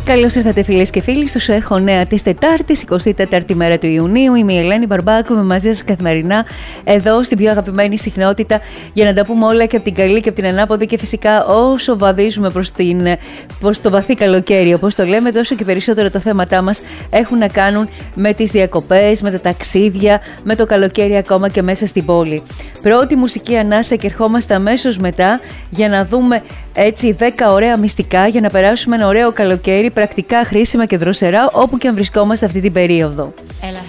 Καλώς ήρθατε φίλες και φίλοι στο Σου Έχω Νέα της Τετάρτης, 24η μέρα του Ιουνίου. Είμαι η Ελένη Μπαρμπάκου, είμαι μαζί σας καθημερινά εδώ στην πιο αγαπημένη συχνότητα για να τα πούμε όλα και από την καλή και από την ανάποδη και φυσικά όσο βαδίζουμε προς το βαθύ καλοκαίρι, όπως το λέμε, τόσο και περισσότερο τα θέματά μας έχουν να κάνουν με τις διακοπές, με τα ταξίδια, με το καλοκαίρι ακόμα και μέσα στην πόλη. Πρώτη μουσική ανάσα και ερχόμαστε αμέσως μετά για να δούμε έτσι 10 ωραία μυστικά για να περάσουμε ένα ωραίο καλοκαίρι, πρακτικά χρήσιμα και δροσερά όπου και αν βρισκόμαστε αυτή την περίοδο. Έλα.